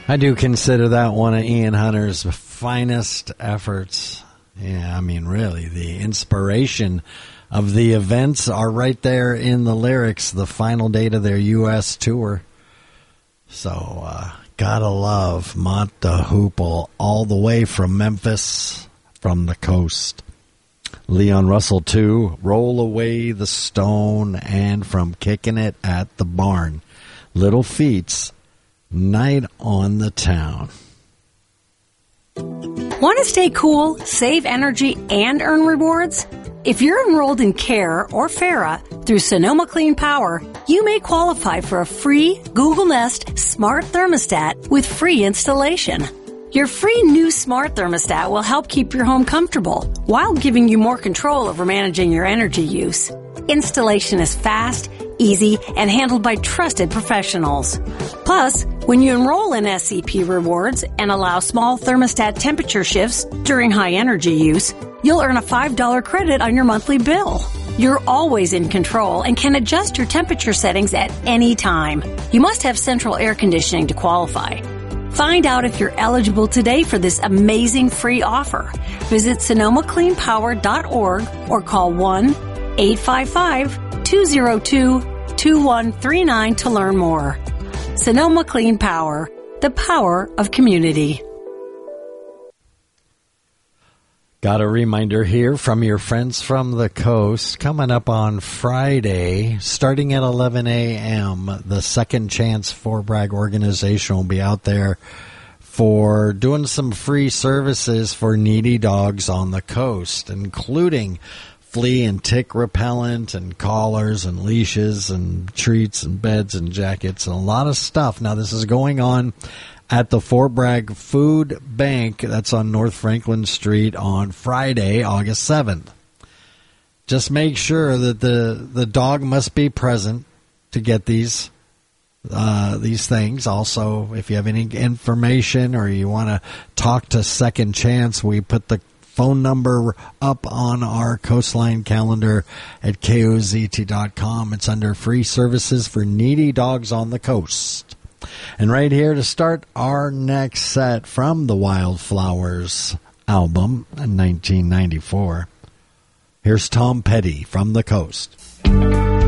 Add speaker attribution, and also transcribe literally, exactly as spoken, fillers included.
Speaker 1: I do consider that one of Ian Hunter's finest efforts. Yeah, I mean, really, the inspiration of the events are right there in the lyrics, the final date of their U S tour. So, uh, gotta love Mott the Hoople all the way from Memphis, from the coast. Leon Russell, too, Roll Away the Stone, and from Kicking It at the Barn, Little Feats, Night on the Town.
Speaker 2: Want to stay cool, save energy, and earn rewards? If you're enrolled in CARE or FARA through Sonoma Clean Power, you may qualify for a free Google Nest smart thermostat with free installation. Your free new smart thermostat will help keep your home comfortable while giving you more control over managing your energy use. Installation is fast, easy, and handled by trusted professionals. Plus, when you enroll in S C P Rewards and allow small thermostat temperature shifts during high energy use, you'll earn a five dollars credit on your monthly bill. You're always in control and can adjust your temperature settings at any time. You must have central air conditioning to qualify. Find out if you're eligible today for this amazing free offer. Visit Sonoma Clean Power dot org or call one eight five five, two zero two, two one three nine to learn more. Sonoma Clean Power, the power of community.
Speaker 1: Got a reminder here from your friends from the coast. Coming up on Friday, starting at eleven a.m., the Second Chance Fort Bragg organization will be out there for doing some free services for needy dogs on the coast, including flea and tick repellent and collars and leashes and treats and beds and jackets and a lot of stuff. Now, this is going on at the Fort Bragg Food Bank. That's on North Franklin Street on Friday, August seventh. Just make sure that the, the dog must be present to get these uh, these things. Also, if you have any information or you want to talk to Second Chance, we put the phone number up on our Coastline calendar at K O Z T dot com. It's under free services for needy dogs on the coast. And right here to start our next set from the Wildflowers album in nineteen ninety-four, here's Tom Petty from the Coast.